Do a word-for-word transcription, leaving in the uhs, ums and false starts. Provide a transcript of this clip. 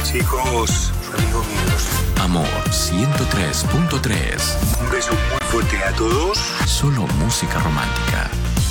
chicos, su amigo míos. Amor ciento tres punto tres. Un beso muy fuerte a todos. Solo música romántica.